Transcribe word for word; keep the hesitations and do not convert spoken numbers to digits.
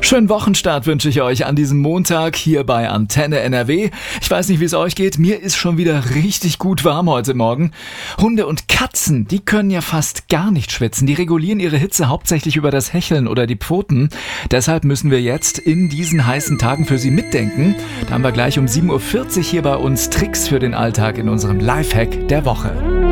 Schönen Wochenstart wünsche ich euch an diesem Montag hier bei Antenne N R W. Ich weiß nicht, wie es euch geht. Mir ist schon wieder richtig gut warm heute Morgen. Hunde und Katzen, die können ja fast gar nicht schwitzen. Die regulieren ihre Hitze hauptsächlich über das Hecheln oder die Pfoten. Deshalb müssen wir jetzt in diesen heißen Tagen für sie mitdenken. Da haben wir gleich um sieben Uhr vierzig hier bei uns Tricks für den Alltag in unserem Lifehack der Woche.